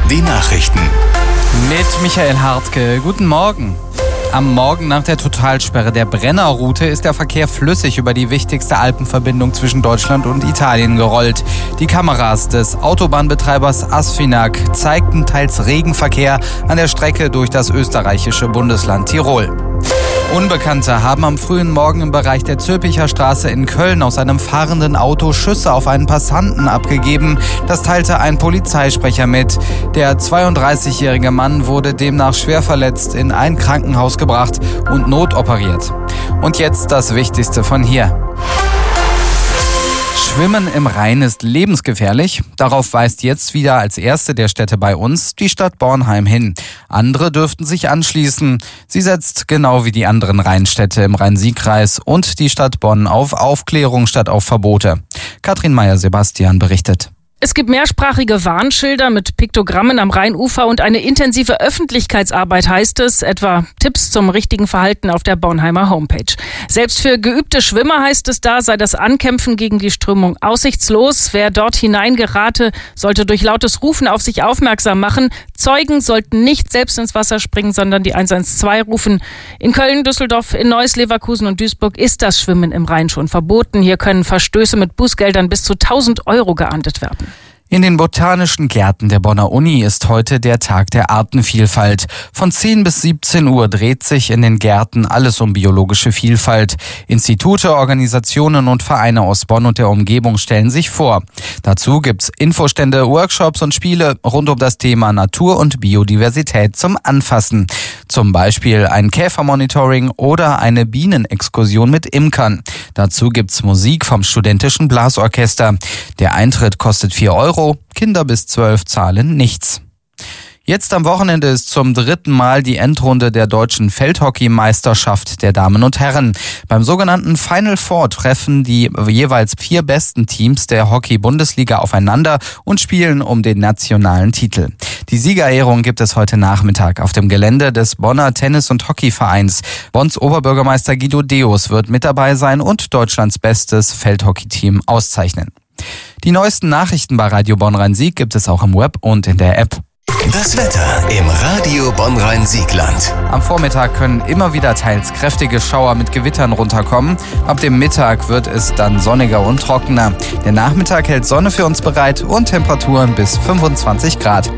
Die Nachrichten. Mit Michael Hartke. Guten Morgen. Am Morgen nach der Totalsperre der Brennerroute ist der Verkehr flüssig über die wichtigste Alpenverbindung zwischen Deutschland und Italien gerollt. Die Kameras des Autobahnbetreibers Asfinag zeigten teils Regenverkehr an der Strecke durch das österreichische Bundesland Tirol. Unbekannte haben am frühen Morgen im Bereich der Zülpicher Straße in Köln aus einem fahrenden Auto Schüsse auf einen Passanten abgegeben. Das teilte ein Polizeisprecher mit. Der 32-jährige Mann wurde demnach schwer verletzt in ein Krankenhaus gebracht und notoperiert. Und jetzt das Wichtigste von hier. Schwimmen im Rhein ist lebensgefährlich. Darauf weist jetzt wieder als erste der Städte bei uns die Stadt Bornheim hin. Andere dürften sich anschließen. Sie setzt genau wie die anderen Rheinstädte im Rhein-Sieg-Kreis und die Stadt Bonn auf Aufklärung statt auf Verbote. Katrin Meyer-Sebastian berichtet. Es gibt mehrsprachige Warnschilder mit Piktogrammen am Rheinufer und eine intensive Öffentlichkeitsarbeit, heißt es, etwa Tipps zum richtigen Verhalten auf der Bornheimer Homepage. Selbst für geübte Schwimmer, heißt es da, sei das Ankämpfen gegen die Strömung aussichtslos. Wer dort hineingerate, sollte durch lautes Rufen auf sich aufmerksam machen. Zeugen sollten nicht selbst ins Wasser springen, sondern die 112 rufen. In Köln, Düsseldorf, in Neuss, Leverkusen und Duisburg ist das Schwimmen im Rhein schon verboten. Hier können Verstöße mit Bußgeldern bis zu 1.000 € geahndet werden. In den botanischen Gärten der Bonner Uni ist heute der Tag der Artenvielfalt. Von 10 bis 17 Uhr dreht sich in den Gärten alles um biologische Vielfalt. Institute, Organisationen und Vereine aus Bonn und der Umgebung stellen sich vor. Dazu gibt's Infostände, Workshops und Spiele rund um das Thema Natur und Biodiversität zum Anfassen. Zum Beispiel ein Käfermonitoring oder eine Bienenexkursion mit Imkern. Dazu gibt's Musik vom Studentischen Blasorchester. Der Eintritt kostet 4 €. Kinder bis 12 zahlen nichts. Jetzt am Wochenende ist zum 3. Mal die Endrunde der deutschen Feldhockeymeisterschaft der Damen und Herren. Beim sogenannten Final Four treffen die jeweils 4 besten Teams der Hockey-Bundesliga aufeinander und spielen um den nationalen Titel. Die Siegerehrung gibt es heute Nachmittag auf dem Gelände des Bonner Tennis- und Hockeyvereins. Bonns Oberbürgermeister Guido Deus wird mit dabei sein und Deutschlands bestes Feldhockey-Team auszeichnen. Die neuesten Nachrichten bei Radio Bonn-Rhein-Sieg gibt es auch im Web und in der App. Das Wetter im Radio Bonn-Rhein-Siegland. Am Vormittag können immer wieder teils kräftige Schauer mit Gewittern runterkommen. Ab dem Mittag wird es dann sonniger und trockener. Der Nachmittag hält Sonne für uns bereit und Temperaturen bis 25 Grad.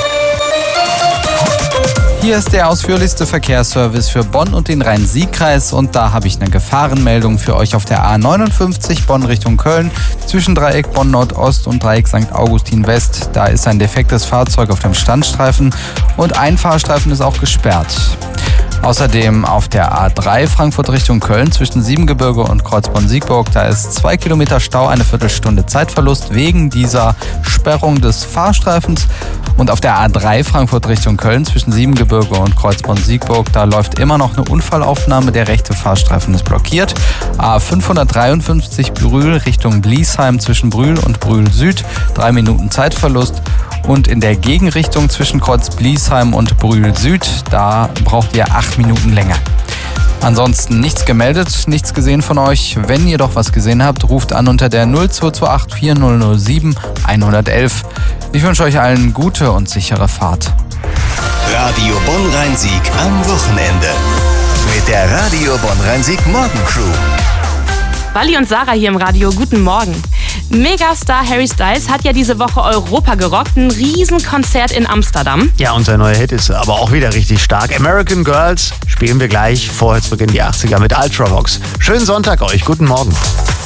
Hier ist der ausführlichste Verkehrsservice für Bonn und den Rhein-Sieg-Kreis und da habe ich eine Gefahrenmeldung für euch auf der A59 Bonn Richtung Köln zwischen Dreieck Bonn Nordost und Dreieck St. Augustin West. Da ist ein defektes Fahrzeug auf dem Standstreifen und ein Fahrstreifen ist auch gesperrt. Außerdem auf der A3 Frankfurt Richtung Köln zwischen Siebengebirge und Kreuzborn-Siegburg. Da ist 2 Kilometer Stau, eine Viertelstunde Zeitverlust wegen dieser Sperrung des Fahrstreifens. Und auf der A3 Frankfurt Richtung Köln zwischen Siebengebirge und Kreuzborn-Siegburg, da läuft immer noch eine Unfallaufnahme. Der rechte Fahrstreifen ist blockiert. A553 Brühl Richtung Bliesheim zwischen Brühl und Brühl Süd, 3 Minuten Zeitverlust. Und in der Gegenrichtung zwischen Kreuz Bliesheim und Brühl Süd, da braucht ihr 8 Minuten länger. Ansonsten nichts gemeldet, nichts gesehen von euch. Wenn ihr doch was gesehen habt, ruft an unter der 0228 4007 111. Ich wünsche euch allen gute und sichere Fahrt. Radio Bonn-Rhein-Sieg am Wochenende. Mit der Radio Bonn-Rhein-Sieg Morgencrew. Wally und Sarah hier im Radio, guten Morgen. Megastar Harry Styles hat ja diese Woche Europa gerockt, ein Riesenkonzert in Amsterdam. Ja, und sein neuer Hit ist aber auch wieder richtig stark. American Girls spielen wir gleich, vorher zurück in die 80er mit Ultravox. Schönen Sonntag euch, guten Morgen.